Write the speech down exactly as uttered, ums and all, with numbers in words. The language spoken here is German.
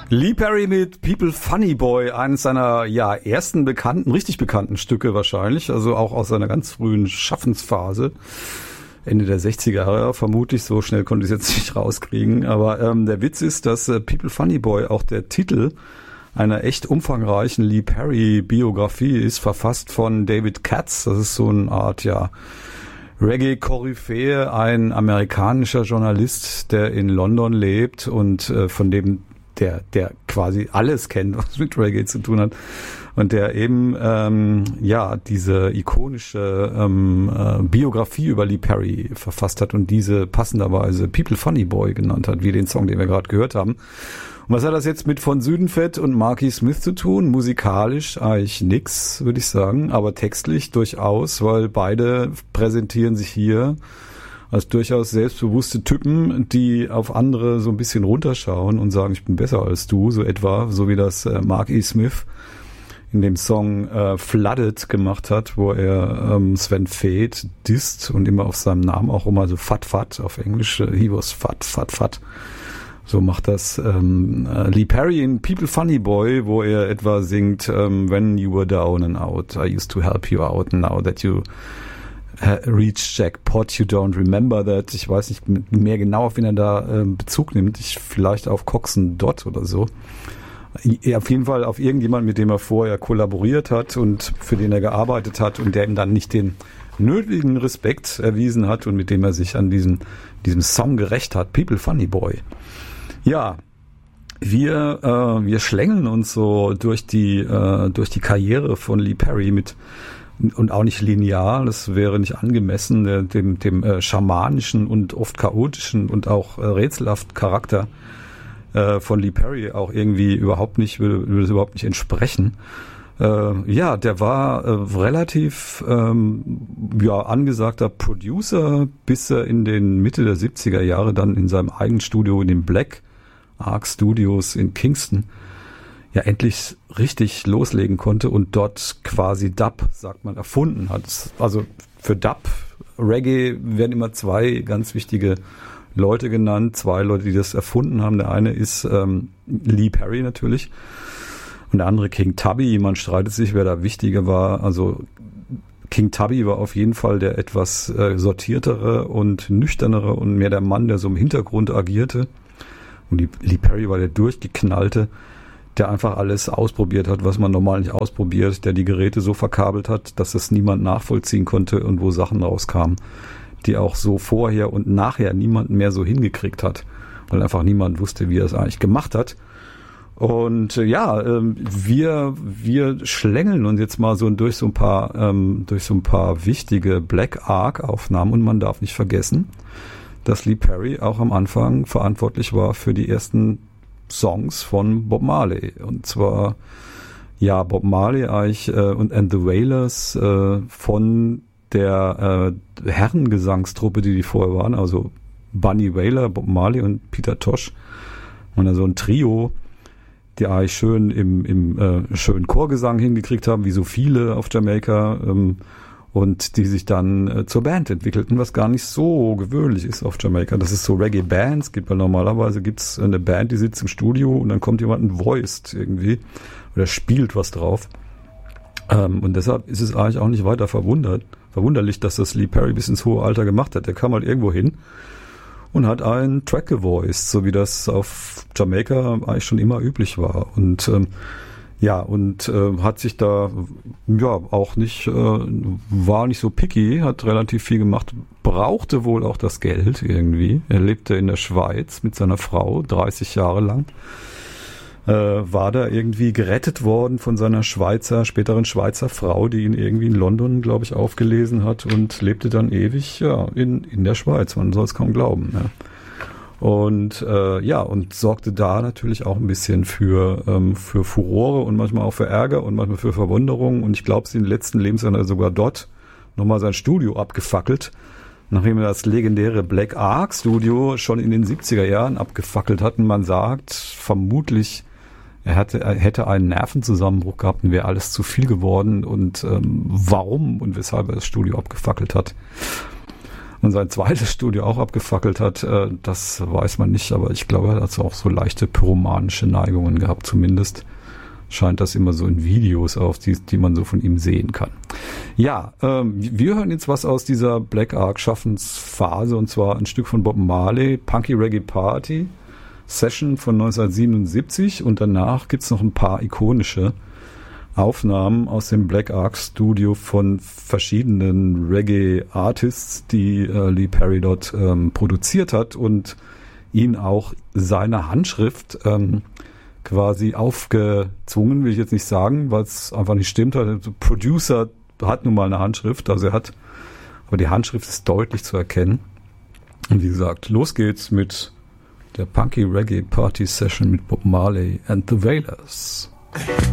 Lee Perry mit People Funny Boy, eines seiner ja ersten bekannten, richtig bekannten Stücke wahrscheinlich, also auch aus seiner ganz frühen Schaffensphase, Ende der sechziger Jahre vermutlich, so schnell konnte ich es jetzt nicht rauskriegen, aber ähm, der Witz ist, dass äh, People Funny Boy auch der Titel einer echt umfangreichen Lee Perry Biografie ist, verfasst von David Katz, das ist so eine Art, ja, Reggae-Koryphäe, ein amerikanischer Journalist, der in London lebt und äh, von dem der der quasi alles kennt, was mit Reggae zu tun hat und der eben ähm, ja diese ikonische ähm, äh, Biografie über Lee Perry verfasst hat und diese passenderweise People Funny Boy genannt hat, wie den Song, den wir gerade gehört haben. Und was hat das jetzt mit Von Südenfett und Marky Smith zu tun? Musikalisch eigentlich nix, würde ich sagen, aber textlich durchaus, weil beide präsentieren sich hier als durchaus selbstbewusste Typen, die auf andere so ein bisschen runterschauen und sagen, ich bin besser als du, so etwa, so wie das äh, Mark E. Smith in dem Song äh, Flooded gemacht hat, wo er ähm, Sven Väth disst und immer auf seinem Namen auch immer so Fat Fat auf Englisch, äh, he was fat, fat, fat. So macht das ähm, äh, Lee Perry in People Funny Boy, wo er etwa singt, ähm, When you were down and out, I used to help you out, and now that you reach Jackpot, you don't remember that. Ich weiß nicht mehr genau, auf wen er da äh, Bezug nimmt. Ich, vielleicht auf Coxsone Dodd oder so. Ja, auf jeden Fall auf irgendjemand, mit dem er vorher kollaboriert hat und für den er gearbeitet hat und der ihm dann nicht den nötigen Respekt erwiesen hat und mit dem er sich an diesen, diesem Song gerecht hat. People Funny Boy. Ja, wir, äh, wir schlängeln uns so durch die, äh, durch die Karriere von Lee Perry mit und auch nicht linear, das wäre nicht angemessen, der, dem, dem äh, schamanischen und oft chaotischen und auch äh, rätselhaften Charakter äh, von Lee Perry auch irgendwie überhaupt nicht, würde, würde es überhaupt nicht entsprechen. Äh, ja, der war äh, relativ ähm, ja, angesagter Producer, bis er in den Mitte der siebziger Jahre dann in seinem eigenen Studio in den Black Ark Studios in Kingston ja endlich richtig loslegen konnte und dort quasi Dub, sagt man, erfunden hat. Also für Dub, Reggae werden immer zwei ganz wichtige Leute genannt, zwei Leute, die das erfunden haben. Der eine ist ähm, Lee Perry natürlich und der andere King Tubby. Man streitet sich, wer da wichtiger war. Also King Tubby war auf jeden Fall der etwas äh, sortiertere und nüchternere und mehr der Mann, der so im Hintergrund agierte. Und die, Lee Perry war der durchgeknallte, der einfach alles ausprobiert hat, was man normal nicht ausprobiert, der die Geräte so verkabelt hat, dass es niemand nachvollziehen konnte und wo Sachen rauskamen, die auch so vorher und nachher niemand mehr so hingekriegt hat, weil einfach niemand wusste, wie er es eigentlich gemacht hat. Und äh, ja, ähm, wir wir schlängeln uns jetzt mal so durch so ein paar ähm, durch so ein paar wichtige Black Ark Aufnahmen und man darf nicht vergessen, dass Lee Perry auch am Anfang verantwortlich war für die ersten Songs von Bob Marley. Und zwar, ja, Bob Marley eigentlich äh, und And the Wailers äh, von der äh, Herrengesangstruppe, die die vorher waren, also Bunny Wailer, Bob Marley und Peter Tosh. Und also ein Trio, die eigentlich schön im, im äh, schönen Chorgesang hingekriegt haben, wie so viele auf Jamaika, ähm, und die sich dann äh, zur Band entwickelten, was gar nicht so gewöhnlich ist auf Jamaika. Das ist so Reggae-Bands gibt, weil normalerweise gibt's eine Band, die sitzt im Studio und dann kommt jemand und voiced irgendwie oder spielt was drauf. Ähm, und deshalb ist es eigentlich auch nicht weiter verwundert, verwunderlich, dass das Lee Perry bis ins hohe Alter gemacht hat. Der kam halt irgendwo hin und hat einen Track gevoiced, so wie das auf Jamaika eigentlich schon immer üblich war. Und ähm, ja, und äh, hat sich da ja auch nicht, äh, war nicht so picky, hat relativ viel gemacht, brauchte wohl auch das Geld irgendwie. Er lebte in der Schweiz mit seiner Frau, dreißig Jahre lang. Äh, war da irgendwie gerettet worden von seiner Schweizer, späteren Schweizer Frau, die ihn irgendwie in London, glaube ich, aufgelesen hat und lebte dann ewig ja in, in der Schweiz. Man soll es kaum glauben. Ja. Und äh, ja, und sorgte da natürlich auch ein bisschen für ähm, für Furore und manchmal auch für Ärger und manchmal für Verwunderung. Und ich glaube, in den letzten Lebensjahren hat er sogar dort nochmal sein Studio abgefackelt, nachdem er das legendäre Black Ark Studio schon in den siebziger Jahren abgefackelt hat. Und man sagt, vermutlich, er, hatte, er hätte einen Nervenzusammenbruch gehabt und wäre alles zu viel geworden. Und ähm, warum und weshalb er das Studio abgefackelt hat. und sein zweites Studio auch abgefackelt hat, äh, das weiß man nicht, aber ich glaube, er hat auch so leichte pyromanische Neigungen gehabt, zumindest scheint das immer so in Videos auf, die, die man so von ihm sehen kann. Ja, ähm, wir hören jetzt was aus dieser Black Ark Schaffensphase, und zwar ein Stück von Bob Marley, Punky Reggae Party Session von neunzehnhundertsiebenundsiebzig, und danach gibt's noch ein paar ikonische Aufnahmen aus dem Black Ark Studio von verschiedenen Reggae-Artists, die äh, Lee Perry dort ähm, produziert hat und ihn auch seine Handschrift ähm, quasi aufgezwungen, will ich jetzt nicht sagen, weil es einfach nicht stimmt. Der Producer hat nun mal eine Handschrift, also er hat, aber die Handschrift ist deutlich zu erkennen. Und wie gesagt, los geht's mit der Punky Reggae Party Session mit Bob Marley and the Wailers.